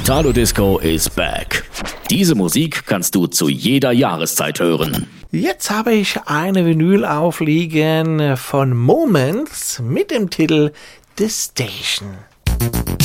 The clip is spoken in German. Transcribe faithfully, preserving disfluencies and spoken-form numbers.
Italo Disco is back. Diese Musik kannst du zu jeder Jahreszeit hören. Jetzt habe ich eine Vinyl aufliegen von Moments mit dem Titel The Station.